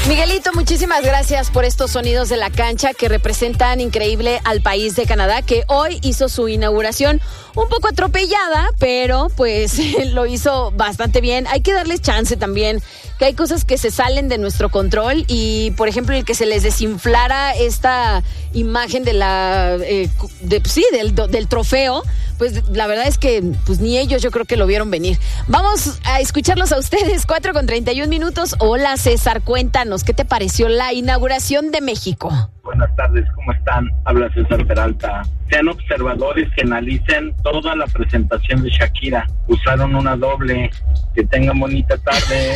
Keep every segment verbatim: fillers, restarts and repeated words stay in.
Miguelito, muchísimas gracias por estos sonidos de la cancha que representan increíble al país de Canadá, que hoy hizo su inauguración un poco atropellada, pero pues lo hizo bastante bien. Hay que darles chance también, que hay cosas que se salen de nuestro control y, por ejemplo, el que se les desinflara esta imagen de la, eh, de, sí, del, del trofeo, pues la verdad es que pues ni ellos yo creo que lo vieron venir. Vamos a escucharlos a ustedes, cuatro con treinta y un minutos. Hola César, cuéntanos, ¿qué te pareció la inauguración de México? Buenas tardes, ¿cómo están? Habla César Peralta. Sean observadores que analicen toda la presentación de Shakira. Usaron una doble. Que tengan bonita tarde.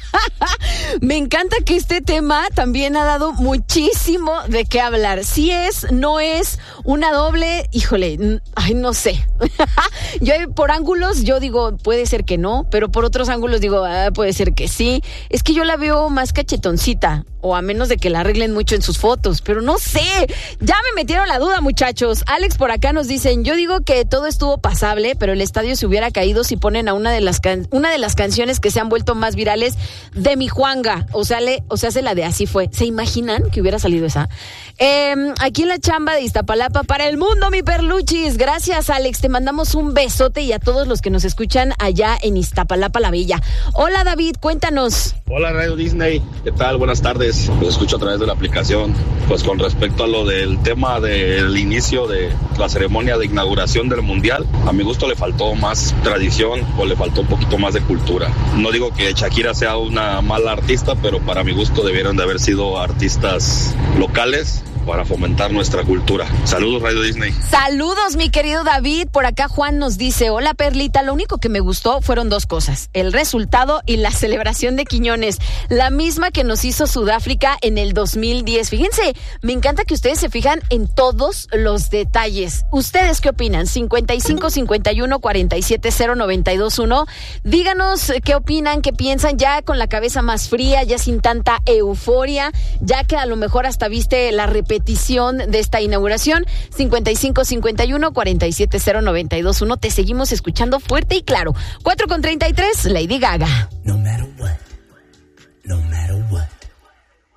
Me encanta que este tema también ha dado muchísimo de qué hablar. Si es, no es una doble, híjole, ay, no sé. Yo por ángulos, yo digo, puede ser que no, pero por otros ángulos digo, ah, puede ser que sí. Es que yo la veo más cachetoncita, o a menos de que la arreglen mucho en sus fotos, pero no sé. Ya me metieron la duda, muchachos. Alex por acá nos dicen, yo digo que todo estuvo pasable, pero el estadio se hubiera caído si ponen a una de las can- una de las canciones que se han vuelto más virales de mi Juanga, o sea, le, o sea, se la de Así Fue. ¿Se imaginan que hubiera salido esa? Eh, aquí en la chamba de Iztapalapa para el mundo, mi Perluchis. Gracias, Alex. Te mandamos un besote y a todos los que nos escuchan allá en Iztapalapa la Bella. Hola, David, cuéntanos. Hola, Radio Disney. ¿Qué tal? Buenas tardes. Los escucho a través de la aplicación. Pues con respecto a lo del tema del inicio de la ceremonia de inauguración del Mundial, a mi gusto le faltó más tradición o le faltó un poquito más de cultura. No digo que Shakira sea una mala artista, pero para mi gusto debieron de haber sido artistas locales para fomentar nuestra cultura. Saludos, Radio Disney. Saludos, mi querido David. Por acá Juan nos dice, hola Perlita, lo único que me gustó fueron dos cosas, el resultado y la celebración de Quiñones, la misma que nos hizo Sudáfrica en el dos mil diez. Fíjense, me encanta que ustedes se fijan en todos los detalles. ¿Ustedes qué opinan? cincuenta y cinco cincuenta y uno cuarenta y siete cero noventa y dos uno. Díganos qué opinan, qué piensan, ya con la cabeza más fría, ya sin tanta euforia, ya que a lo mejor hasta viste la repetición de esta inauguración. Cincuenta y cinco cincuenta y uno cuarenta y siete cero noventa y dos uno. Te seguimos escuchando fuerte y claro. Cuatro con treinta y tres, Lady Gaga. No matter what, no matter what.